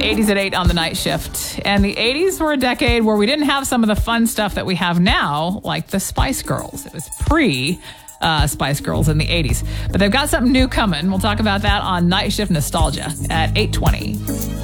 80s at 8 on the night shift. And the 80s were a decade where we didn't have some of the fun stuff that we have now, like the Spice Girls. It was Spice Girls in the 80s. But they've got something new coming. We'll talk about that on Night Shift Nostalgia at 8:20.